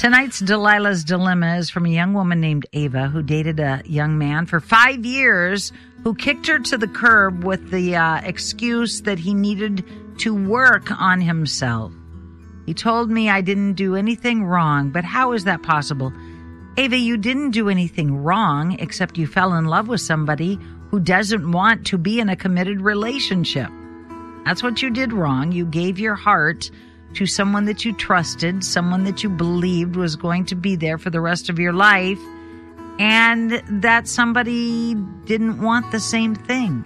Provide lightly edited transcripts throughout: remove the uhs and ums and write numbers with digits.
Tonight's Delilah's Dilemma is from a young woman named Ava who dated a young man for 5 years who kicked her to the curb with the excuse that he needed to work on himself. He told me I didn't do anything wrong, but how is that possible? Ava, you didn't do anything wrong except you fell in love with somebody who doesn't want to be in a committed relationship. That's what you did wrong. You gave your heart to someone that you trusted, someone that you believed was going to be there for the rest of your life, and that somebody didn't want the same thing.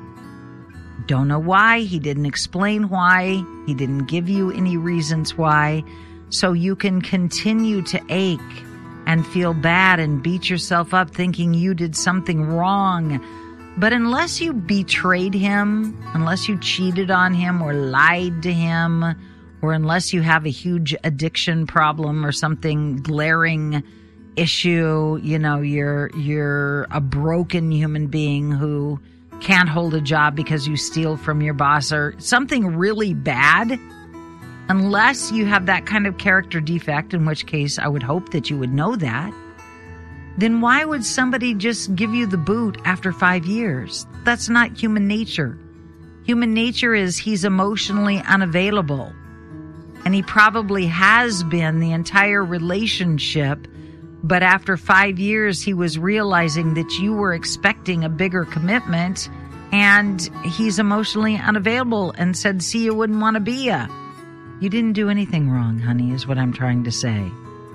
Don't know why. He didn't explain why. He didn't give you any reasons why. So you can continue to ache and feel bad and beat yourself up thinking you did something wrong. But unless you betrayed him, unless you cheated on him or lied to him, or unless you have a huge addiction problem or something glaring issue, you know, you're a broken human being who can't hold a job because you steal from your boss or something really bad, unless you have that kind of character defect, in which case I would hope that you would know that, then why would somebody just give you the boot after 5 years? That's not human nature. Human nature is he's emotionally unavailable. And he probably has been the entire relationship, but after 5 years, he was realizing that you were expecting a bigger commitment, and he's emotionally unavailable and said, see, you wouldn't want to be ya. You didn't do anything wrong, honey, is what I'm trying to say.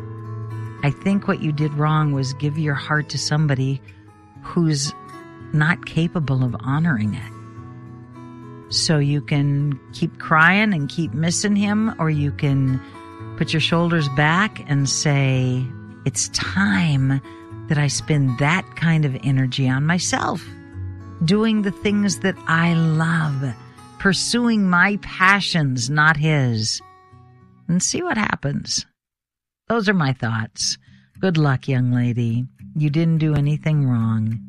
I think what you did wrong was give your heart to somebody who's not capable of honoring it. So you can keep crying and keep missing him, or you can put your shoulders back and say, it's time that I spend that kind of energy on myself, doing the things that I love, pursuing my passions, not his, and see what happens. Those are my thoughts. Good luck, young lady. You didn't do anything wrong.